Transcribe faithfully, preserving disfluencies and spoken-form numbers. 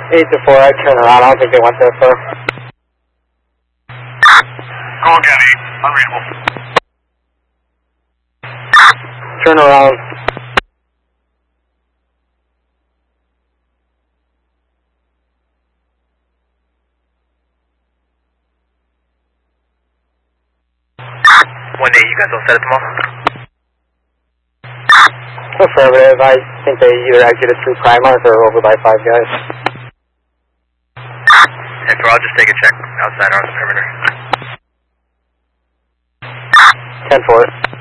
eight to four, I turn around. I don't think they went there far. Go again, eight. Unreadable. Turn around. One day, you guys all set at the mall? Affirmative. I think they either exited through Primark or over by Five Guys. ten four, I'll just take a check outside or on the perimeter. ten four.